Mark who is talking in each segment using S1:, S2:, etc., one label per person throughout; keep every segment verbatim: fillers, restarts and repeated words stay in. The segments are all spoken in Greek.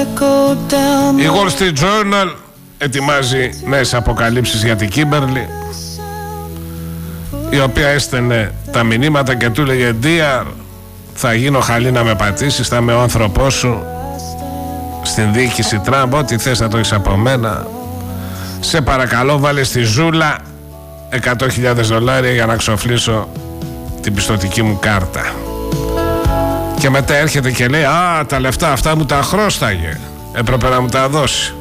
S1: Η Wall Street Journal ετοιμάζει νέες αποκαλύψεις για την Κίμπερλι, η οποία έστενε τα μηνύματα και του έλεγε «Dear, θα γίνω χαλή να με πατήσεις, θα είμαι ο άνθρωπός σου στην διοίκηση Τραμπ, ό,τι θες θα το έχεις από μένα. Σε παρακαλώ βάλε στη ζούλα εκατό χιλιάδες δολάρια για να ξοφλήσω την πιστωτική μου κάρτα». Και μετά έρχεται και λέει «Α, τα λεφτά αυτά μου τα χρώσταγε, έπρεπε να μου τα δώσει».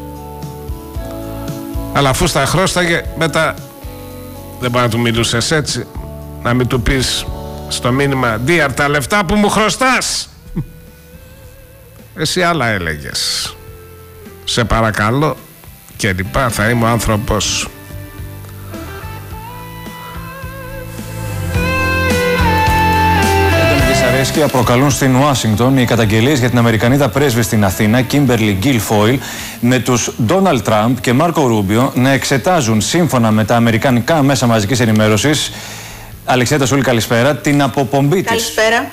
S1: Αλλά αφού στα χρώσταγε, μετά δεν πάει να του μιλούσες έτσι, να μην του πεις στο μήνυμα «Dear, τα λεφτά που μου χρωστάς». Εσύ άλλα έλεγες, «Σε παρακαλώ» και λοιπά, «θα είμαι ο άνθρωπος σου».
S2: Δυσαρέσκεια προκαλούν στην Ουάσιγκτον οι καταγγελίες για την Αμερικανίδα πρέσβη στην Αθήνα, Κίμπερλι Γκίλφόιλ, με τους Ντόναλντ Τραμπ και Μάρκο Ρούμπιο να εξετάζουν, σύμφωνα με τα αμερικανικά μέσα μαζικής ενημέρωσης, Αλεξέτα Σούλη, καλησπέρα, την αποπομπή της.
S3: Καλησπέρα.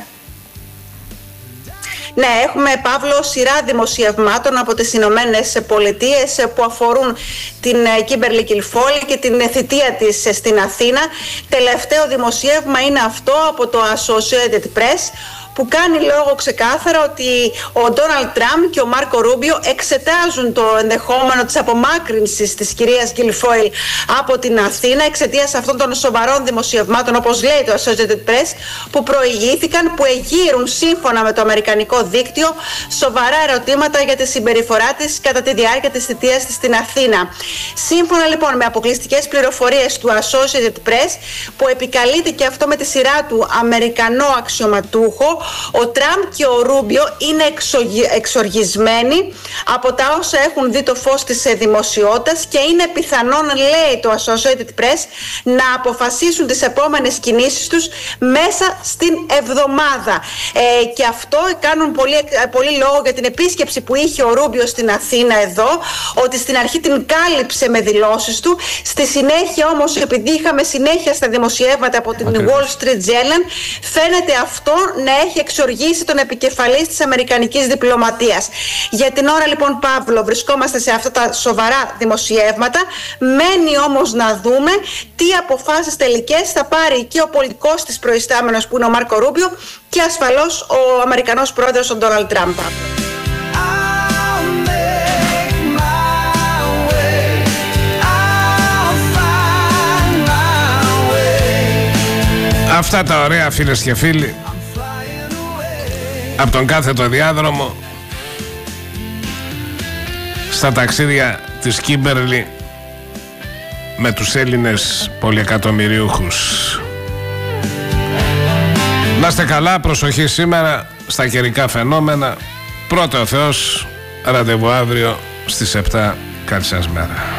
S3: Ναι, έχουμε, Παύλο, σειρά δημοσιευμάτων από τις Ηνωμένες Πολιτείες που αφορούν την Κίμπερλι Γκίλφόιλ και την θητεία της στην Αθήνα. Τελευταίο δημοσίευμα είναι αυτό από το Associated Press, που κάνει λόγο ξεκάθαρα ότι ο Ντόναλντ Τραμπ και ο Μάρκο Ρούμπιο εξετάζουν το ενδεχόμενο της απομάκρυνσης της κυρίας Γκίλφόιλ από την Αθήνα εξαιτίας αυτών των σοβαρών δημοσιευμάτων, όπως λέει το Associated Press, που προηγήθηκαν, που εγείρουν σύμφωνα με το αμερικανικό δίκτυο σοβαρά ερωτήματα για τη συμπεριφορά της κατά τη διάρκεια της θητείας της στην Αθήνα. Σύμφωνα λοιπόν με αποκλειστικές πληροφορίες του Associated Press, που επικαλείται και αυτό με τη σειρά του Αμερικανό αξιωματούχο, ο Τραμπ και ο Ρούμπιο είναι εξοργισμένοι από τα όσα έχουν δει το φως της δημοσιότητας και είναι πιθανόν, λέει το Associated Press, να αποφασίσουν τις επόμενες κινήσεις τους μέσα στην εβδομάδα. Ε, και αυτό κάνουν πολύ, πολύ λόγο για την επίσκεψη που είχε ο Ρούμπιο στην Αθήνα εδώ, ότι στην αρχή την κάλυψε με δηλώσεις του, στη συνέχεια όμως, επειδή είχαμε συνέχεια στα δημοσιεύματα από την Ακριβώς. Wall Street Journal, φαίνεται αυτό να έχει εξοργήσει τον επικεφαλής της αμερικανικής διπλωματίας. Για την ώρα λοιπόν, Παύλο, βρισκόμαστε σε αυτά τα σοβαρά δημοσιεύματα. Μένει όμως να δούμε τι αποφάσεις τελικές θα πάρει και ο πολιτικός της προϊστάμενος, που είναι ο Μάρκο Ρούμπιο, και ασφαλώς ο Αμερικανός πρόεδρος, ο Ντόναλντ Τραμπ.
S1: Αυτά τα ωραία, φίλες και φίλοι, από τον κάθετο διάδρομο στα ταξίδια της Κίμπερλι με τους Έλληνες πολυεκατομμυριούχους. Να είστε καλά, προσοχή σήμερα στα καιρικά φαινόμενα. Πρώτα ο Θεός, ραντεβού αύριο στις επτά. Καλή σας μέρα.